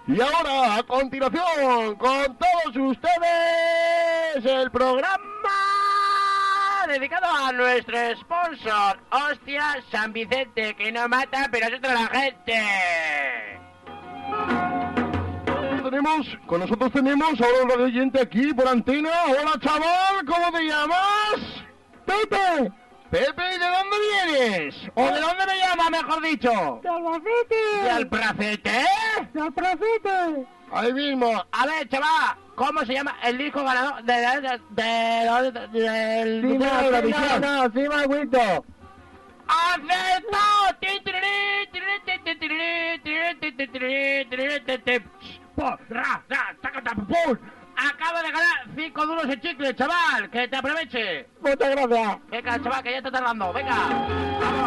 Y ahora, a continuación, con todos ustedes, el programa dedicado a nuestro sponsor, Hostia San Vicente, que no mata, pero asusta a la gente. Con nosotros tenemos ahora un radio oyente aquí por antena. Hola, chaval, ¿cómo te llamas? ¡Pepe! Pepe, ¿y de dónde vienes? ¿O de dónde me llamas, mejor dicho? ¡De Albacete! ¿De Alpracete? ¡De Albacete! Ahí mismo. A ver, chaval, ¿cómo se llama el disco ganador del Eurovisión? No, sí, Maguito. ¡Acertado! Acaba de ganar 5 duros en chicle, chaval. Que te aproveche. Muchas gracias. Venga, chaval, que ya está tardando. Venga. Vamos.